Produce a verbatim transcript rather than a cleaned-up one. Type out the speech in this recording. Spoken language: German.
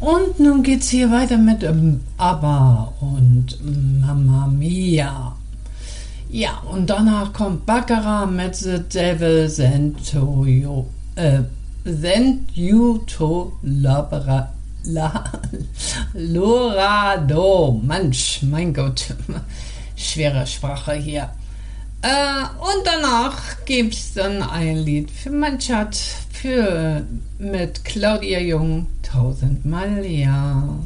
Und nun geht's hier weiter mit ähm, ABBA und Mamma Mia. Ja, und danach kommt Baccarat mit The Devil Sent to You, äh, Sent You to Labra, La, Lorado. Mensch, mein Gott, schwere Sprache hier. Äh, und danach gibt's dann ein Lied für mein Schatz, für, mit Claudia Jung, Tausendmal ja.